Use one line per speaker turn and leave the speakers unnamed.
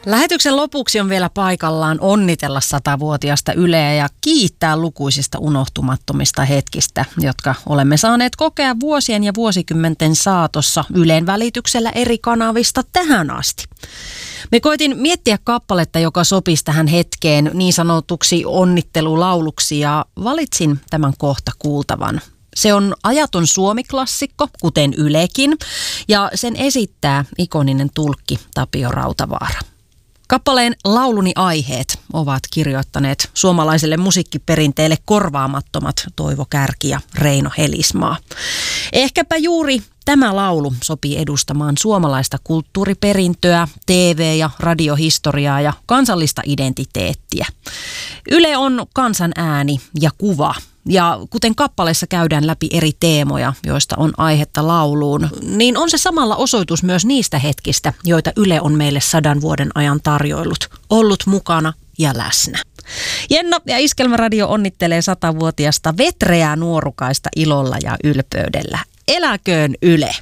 Lähetyksen lopuksi on vielä paikallaan onnitella 100-vuotiasta Yleä ja kiittää lukuisista unohtumattomista hetkistä, jotka olemme saaneet kokea vuosien ja vuosikymmenten saatossa Ylen välityksellä eri kanavista tähän asti. Me koitin miettiä kappaletta, joka sopisi tähän hetkeen niin sanotuksi onnittelulauluksi ja valitsin tämän kohta kuultavan. Se on ajaton suomiklassikko, kuten Ylekin, ja sen esittää ikoninen tulkki Tapio Rautavaara. Kappaleen lauluni aiheet ovat kirjoittaneet suomalaiselle musiikkiperinteelle korvaamattomat Toivo Kärki ja Reino Helismaa. Ehkäpä juuri tämä laulu sopii edustamaan suomalaista kulttuuriperintöä, TV- ja radiohistoriaa ja kansallista identiteettiä. Yle on kansan ääni ja kuva. Ja kuten kappaleessa käydään läpi eri teemoja, joista on aihetta lauluun, niin on se samalla osoitus myös niistä hetkistä, joita Yle on meille 100 vuoden ajan tarjoillut, ollut mukana ja läsnä. Jenna ja Iskelmäradio onnittelee 100-vuotiasta vetreää nuorukaista ilolla ja ylpeydellä. Eläköön Yle!